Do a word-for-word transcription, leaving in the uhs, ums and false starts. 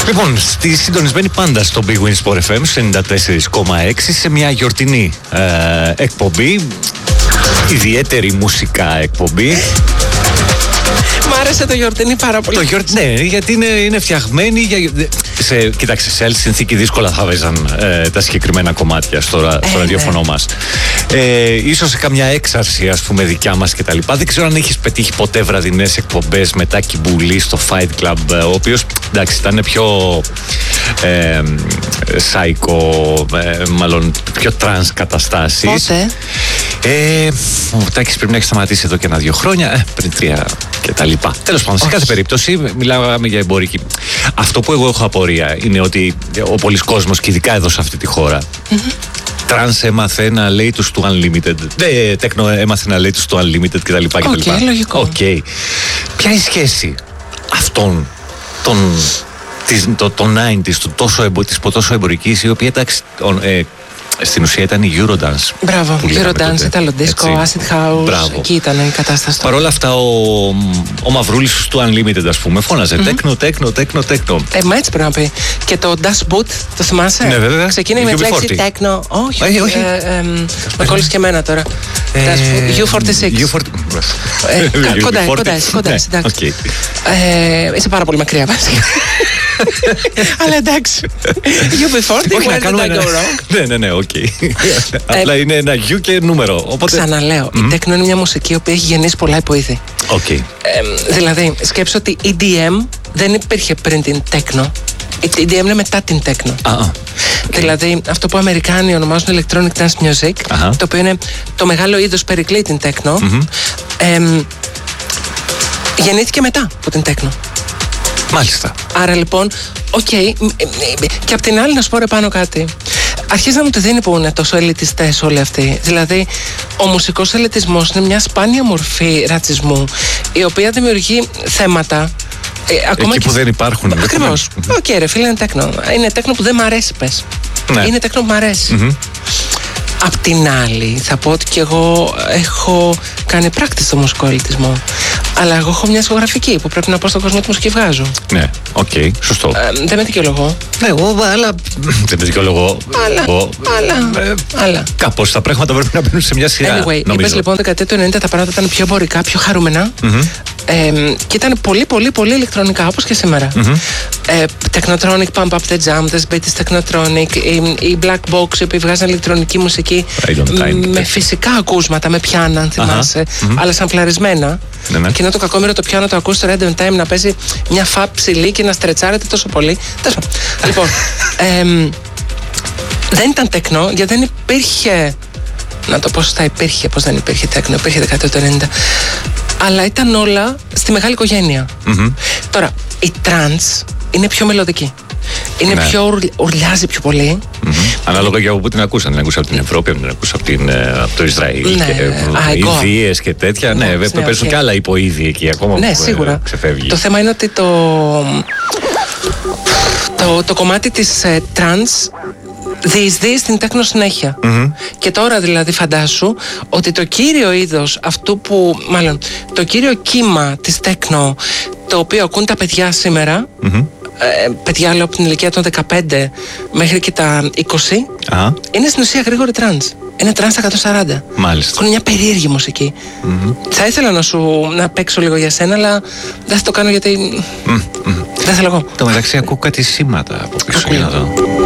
Λοιπόν, στη συντονισμένη πάντα στο Big Win Sport εφ εμ ενενήντα τέσσερα κόμμα έξι σε μια γιορτινή ε, εκπομπή, ιδιαίτερη μουσικά εκπομπή. Μ' άρεσε το γιορτινή πάρα πολύ. Το γιορτ... Ναι, γιατί είναι, είναι φτιαγμένη για... Σε, κοιτάξτε, σε άλλη συνθήκη δύσκολα θα βέζαν ε, τα συγκεκριμένα κομμάτια στο, ε, στο ραδιόφωνο ναι. μας. Ε, ίσως σε καμιά έξαρση, ας πούμε, δικιά μας κτλ. Δεν ξέρω αν έχεις πετύχει ποτέ βραδινές εκπομπές με Τάκη Μπουλή στο Fight Club, ο οποίος, εντάξει, ήταν πιο ε, psycho, ε, μάλλον πιο trans καταστάσεις. Πότε? Ε, ο Τάκης πρέπει να έχει σταματήσει εδώ και ένα δύο χρόνια, ε, πριν τρία και τα λοιπά. Τέλος πάντων, σε κάθε περίπτωση μιλάμε για εμπορική. Αυτό που εγώ έχω απορία είναι ότι ο πολλής κόσμος, και ειδικά εδώ σε αυτή τη χώρα, mm-hmm. τρανς έμαθε να λέει τους του Unlimited, δε, τέκνο έμαθε να λέει τους του Unlimited κτλ. Οκ, okay, λογικό. Okay. Ποια είναι η σχέση αυτών των το, το ενενήντα, το τόσο, εμπο, της τόσο εμπορικής, η οποία εντάξει, ε, στην ουσία ήταν η Eurodance. Μπράβο, Eurodance, Italo Disco, Acid House. Μπράβο. Εκεί ήταν η κατάσταση. Παρ' όλα αυτά, ο, ο Μαυρούλης του Unlimited, ας πούμε, φώναζε mm-hmm. τέκνο, τέκνο, τέκνο, τέκνο. Ε, μα έτσι πρέπει να πει. Και το Das Boot, το θυμάσαι? Ναι, βέβαια. Ξεκίνησε με τη λέξη τέκνο. Όχι, όχι. όχι. Ε, ε, με κόλλησε και εμένα τώρα. γιου φορτί σιξ. Κοντά, κοντά, κοντά. Είσαι πάρα πολύ μακριά, βασικά. Αλλά εντάξει. γιου μπι φορτί, where did I go wrong? Ναι, ναι, ναι, οκ. Απλά είναι ένα γιου και νούμερο. Ξαναλέω, η τέκνο είναι μια μουσική που έχει γεννήσει πολλά υποήθη. Δηλαδή, σκέψω ότι η ι ντι εμ δεν υπήρχε πριν την τέκνο. Η ι ντι εμ είναι μετά την τέκνο. Δηλαδή, αυτό που οι Αμερικάνοι ονομάζουν Electronic Dance Music, το οποίο είναι το μεγάλο είδος περικλεί την τέκνο, γεννήθηκε μετά από την τέκνο. Μάλιστα. Άρα λοιπόν, οκ, okay, και απ' την άλλη να σου πω ρε πάνω κάτι. Αρχίζει να μου τη δίνει που είναι τόσο ελιτιστές όλοι αυτοί. Δηλαδή, ο μουσικός ελιτισμός είναι μια σπάνια μορφή ρατσισμού, η οποία δημιουργεί θέματα. Ε, ακόμα εκεί και... που δεν υπάρχουν. Ακριβώς. Οκ, okay, ρε φίλε, είναι τέκνο. Είναι τέκνο που δεν μ' αρέσει, πες. Ναι. Είναι τέκνο που μ' αρέσει. Mm-hmm. Απ' την άλλη, θα πω ότι και εγώ έχω κάνει πράκτης στο μουσικό ελιτισμό. Αλλά εγώ έχω μια ισογραφική που πρέπει να πω στον κόσμο ότι μουσική βγάζω. Ναι, οκ, okay, σωστό. Ε, δεν με δικαιολογώ. Ναι, εγώ, αλλά. Δεν με δικαιολογώ. Αλλά. Εγώ, αλλά. Ε, αλλά. Κάπως τα πράγματα πρέπει να μπαίνουν σε μια σειρά. Anyway, είπες λοιπόν δεκαετία του ενενήντα τα πράγματα ήταν πιο εμπορικά, πιο χαρούμενα. Mm-hmm. Ε, και ήταν πολύ, πολύ, πολύ ηλεκτρονικά, όπως και σήμερα. Mm-hmm. Ε, Technotronic, Pump Up the Jam, The British Technotronic, η, η Black Box, οι οποίοι βγάζαν ηλεκτρονική μουσική με φυσικά ακούσματα, με πιάνα, αν θυμάσαι, mm-hmm. αλλά σαμπλαρισμένα. Ναι, ναι. Και ενώ το κακόμοιρο το πιάνο το ακούς στο Radio Time να παίζει μια φαπ ψηλή και να στρετσάρεται τόσο πολύ. Λοιπόν, ε, δεν ήταν τεκνό, γιατί δεν υπήρχε. Να το πω σωστά, υπήρχε, πως δεν υπήρχε τέκνο, υπήρχε δεκαετία του ενενήντα. Αλλά ήταν όλα στη μεγάλη οικογένεια. Mm-hmm. Τώρα, η τρανς είναι πιο μελωδική. Είναι ναι. πιο, ουρλιάζει πιο πολύ. Mm-hmm. Ανάλογα για όπου την ακούσαν. Την ακούσαν από την Ευρώπη, την ακούσαν από, την, από το Ισραήλ. Ναι. Και ιδίες και τέτοια. Ναι, ναι, ναι παίζουν okay. και άλλα υποείδη εκεί ακόμα ναι, που σίγουρα. ξεφεύγει. Το θέμα είναι ότι το, το, το κομμάτι της ε, τρανς διεισδύει στην τέκνο συνέχεια. Mm-hmm. Και τώρα δηλαδή φαντάσου ότι το κύριο είδος αυτού που, μάλλον το κύριο κύμα της τέκνο, το οποίο ακούν τα παιδιά σήμερα, mm-hmm. ε, παιδιά λέω από την ηλικία των δεκαπέντε μέχρι και τα είκοσι, uh-huh. είναι στην ουσία γρήγορη τρανς. Είναι τρανς εκατόν σαράντα. Μάλιστα. Είναι μια περίεργη μουσική. Mm-hmm. Θα ήθελα να σου να παίξω λίγο για σένα, αλλά δεν θα το κάνω γιατί mm-hmm. δεν θέλω εγώ. Το μεταξύ ακούω κάτι σήματα από πίσω για να δω.